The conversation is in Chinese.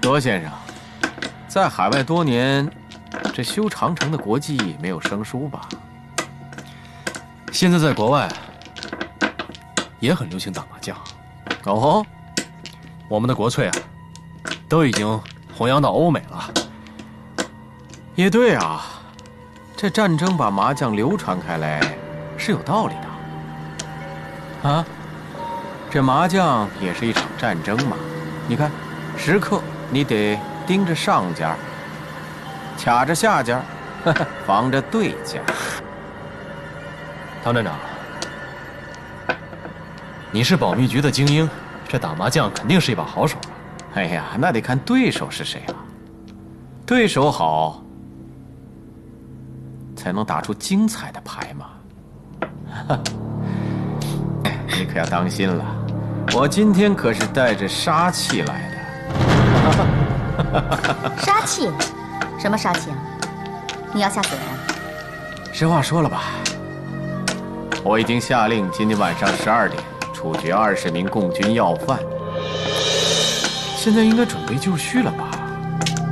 罗先生，在海外多年，这修长城的国际没有生疏吧？ 现在在国外也很流行打麻将。 哦， 我们的国粹啊，都已经弘扬到欧美了。 也对啊，这战争把麻将流传开来是有道理的。啊，这麻将也是一场战争嘛。你看，时刻你得盯着上家，卡着下家，防着对家。 唐站长，你是保密局的精英，这打麻将肯定是一把好手啊。 哎呀，那得看对手是谁啊。对手好，才能打出精彩的牌嘛。你可要当心了，我今天可是带着杀气来的。 杀气？什么杀气啊？你要吓死人？ 实话说了吧，我已经下令今天晚上12点处决20名共军要犯，现在应该准备就绪了吧？